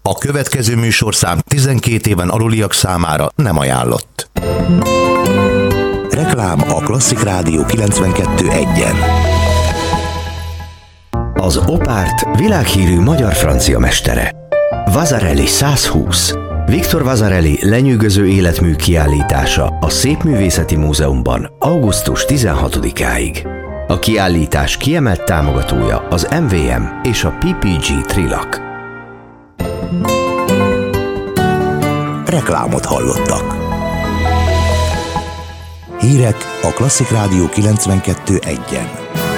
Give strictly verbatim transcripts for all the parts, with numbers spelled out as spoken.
A következő műsorszám tizenkét éven aluliak számára nem ajánlott. Reklám a Klasszik Rádió kilencvenkettő egyen. Az Opárt világhírű magyar-francia mestere. Vasarely százhúsz. Viktor Vasarely lenyűgöző életmű kiállítása a Szépművészeti Múzeumban augusztus tizenhatodikáig. A kiállítás kiemelt támogatója az em vé em és a pé pé gé Trilak. Reklámot hallottak. Hírek a Klasszik Rádió kilencvenkettő egyen.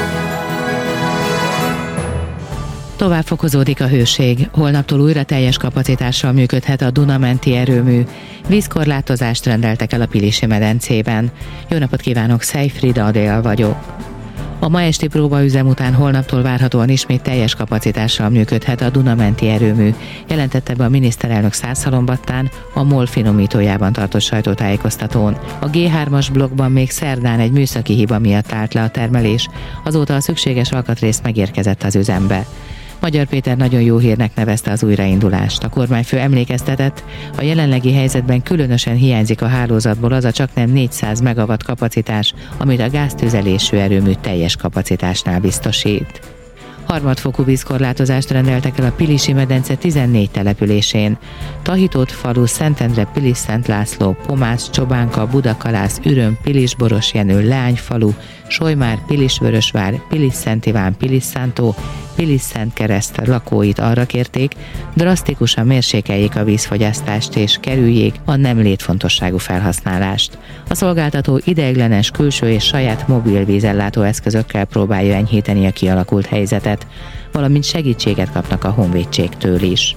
Tovább fokozódik a hőség. Holnaptól újra teljes kapacitással működhet a Duna-menti erőmű. Vízkorlátozást rendeltek el a Pilisi medencében. Jó napot kívánok, Szejfrida Adél vagyok. A ma esti próbaüzem után holnaptól várhatóan ismét teljes kapacitással működhet a Duna-menti erőmű, jelentette be a miniszterelnök Százhalombattán a MOL finomítójában tartott sajtótájékoztatón. A gé hármas blokkban még szerdán egy műszaki hiba miatt állt le a termelés, azóta a szükséges alkatrész megérkezett az üzembe. Magyar Péter nagyon jó hírnek nevezte az újraindulást. A kormányfő emlékeztetett, a jelenlegi helyzetben különösen hiányzik a hálózatból az a csaknem négyszáz megawatt kapacitás, amit a gáztüzelésű erőmű teljes kapacitásnál biztosít. Harmadfokú vízkorlátozást rendeltek el a Pilisi medence tizennégy településén. Tahitót falu, Szentendre, Pilis Szent László, Pomász, Csobánka, Budakalász, Üröm, Pilis Borosjenő, Leányfalu, Solymár, Pilisvörösvár, Pilis Szent Iván, Pilis Szántó, Pilis Szent Kereszt lakóit arra kérték, drasztikusan mérsékeljék a vízfogyasztást és kerüljék a nem létfontosságú felhasználást. A szolgáltató ideiglenes, külső és saját mobil vízellátó eszközökkel próbálja enyhíteni a kialakult helyzetet, valamint segítséget kapnak a honvédségtől is.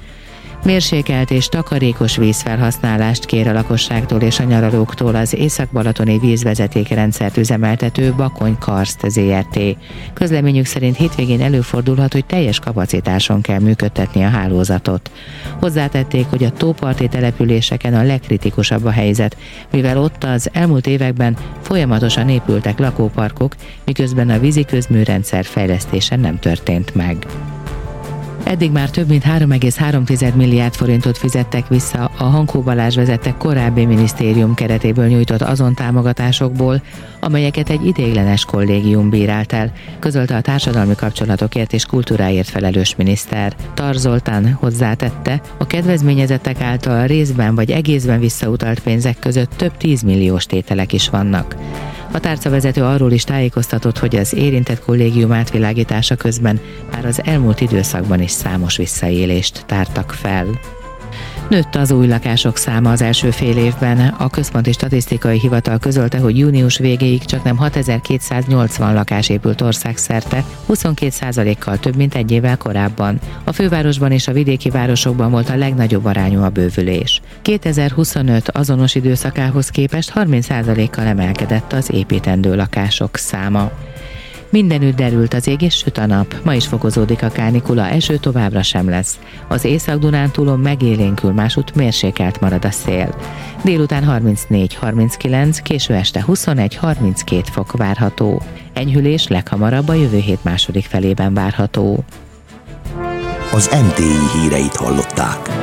Mérsékelt és takarékos vízfelhasználást kér a lakosságtól és a nyaralóktól az Észak-Balatoni vízvezetékrendszert üzemeltető Bakony Karszt zé er té. Közleményük szerint hétvégén előfordulhat, hogy teljes kapacitáson kell működtetni a hálózatot. Hozzátették, hogy a tóparti településeken a legkritikusabb a helyzet, mivel ott az elmúlt években folyamatosan épültek lakóparkok, miközben a víziközműrendszer fejlesztése nem történt meg. Eddig már több mint három egész három milliárd forintot fizettek vissza a Hankó Balázs vezette korábbi minisztérium keretéből nyújtott azon támogatásokból, amelyeket egy ideiglenes kollégium bírált el, közölte a társadalmi kapcsolatokért és kultúráért felelős miniszter. Tar Zoltán hozzátette, a kedvezményezettek által részben vagy egészben visszautalt pénzek között több tízmilliós tételek is vannak. A tárcavezető arról is tájékoztatott, hogy az érintett kollégium átvilágítása közben már az elmúlt időszakban is számos visszaélést tártak fel. Nőtt az új lakások száma az első fél évben. A Központi Statisztikai Hivatal közölte, hogy június végéig csaknem hatezer-kétszáznyolcvan lakás épült országszerte, huszonkét százalékkal több, mint egy évvel korábban. A fővárosban és a vidéki városokban volt a legnagyobb arányú a bővülés. kétezer-huszonöt azonos időszakához képest harminc százalékkal emelkedett az építendő lakások száma. Mindenütt derült az ég és süt a nap, ma is fokozódik a kánikula, eső továbbra sem lesz. Az Észak-Dunántúlon megélénkül, másút mérsékelt marad a szél. Délután harmincnégy-harminckilenc, késő este huszonegy-harminckét fok várható. Enyhülés leghamarabb a jövő hét második felében várható. Az em té i híreit hallották.